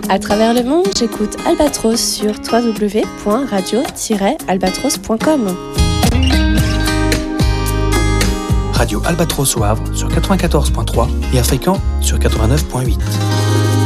À travers le monde, j'écoute Albatros sur www.radio-albatros.com. Radio Albatros au Havre sur 94.3 et à Fécamp sur 89.8.